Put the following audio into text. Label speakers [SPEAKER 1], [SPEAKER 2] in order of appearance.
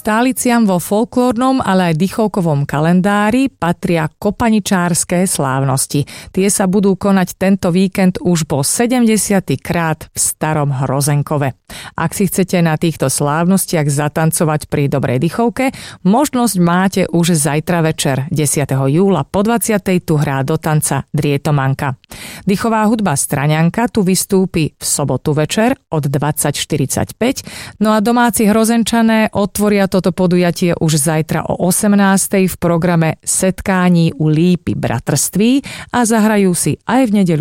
[SPEAKER 1] Stáliciam vo folklórnom, ale aj dychovkovom kalendári patria kopaničárske slávnosti. Tie sa budú konať tento víkend už po 70. krát v Starom Hrozenkove. Ak si chcete na týchto slávnostiach zatancovať pri dobrej dychovke, možnosť máte už zajtra večer, 10. júla po 20. tu hrá do tanca Drietomanka. Dychová hudba Straňanka tu vystúpi v sobotu večer od 20:45, no a domáci Hrozenčané otvoria toto podujatie už zajtra o 18:00 v programe Setkání u Lípy bratrství a zahrajú si aj v nedeľu